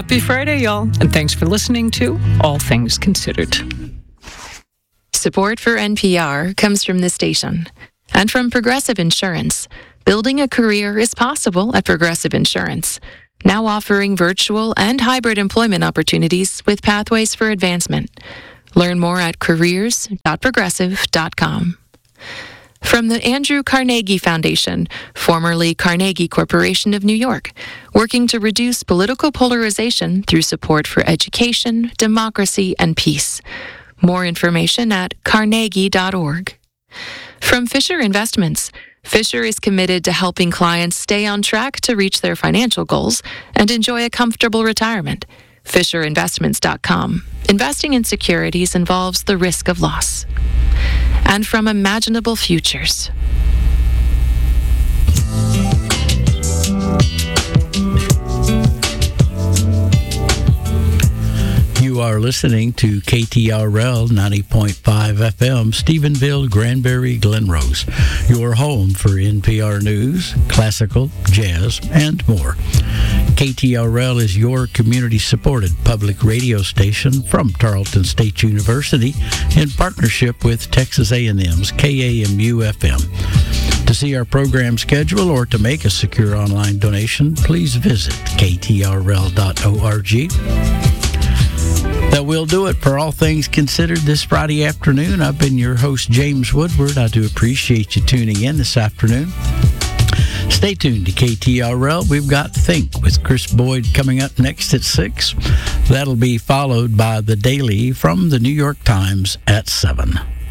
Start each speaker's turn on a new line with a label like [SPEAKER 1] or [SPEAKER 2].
[SPEAKER 1] Happy Friday, y'all, and thanks for listening to All Things Considered.
[SPEAKER 2] Support for NPR comes from this station and from Progressive Insurance. Building a career is possible at Progressive Insurance, now offering virtual and hybrid employment opportunities with pathways for advancement. Learn more at careers.progressive.com. From the Andrew Carnegie Foundation, formerly Carnegie Corporation of New York, working to reduce political polarization through support for education, democracy, and peace. More information at carnegie.org. From Fisher Investments, Fisher is committed to helping clients stay on track to reach their financial goals and enjoy a comfortable retirement. FisherInvestments.com. Investing in securities involves the risk of loss. And from Imaginable Futures.
[SPEAKER 3] You are listening to KTRL 90.5 FM, Stephenville, Granbury, Glenrose, your home for NPR News, classical, jazz, and more. KTRL is your community-supported public radio station from Tarleton State University in partnership with Texas A&M's KAMU-FM. To see our program schedule or to make a secure online donation, please visit ktrl.org. That will do it for All Things Considered this Friday afternoon. I've been your host, James Woodward. I do appreciate you tuning in this afternoon. Stay tuned to KTRL. We've got Think with Chris Boyd coming up next at 6. That'll be followed by The Daily from the New York Times at 7.